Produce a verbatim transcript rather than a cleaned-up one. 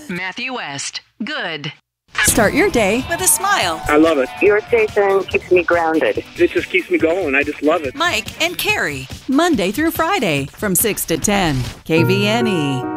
Matthew West. Good. Start your day with a smile. I love it. Your station keeps me grounded. It just keeps me going. I just love it. Mike and Carrie. Monday through Friday from six to ten. K V N E.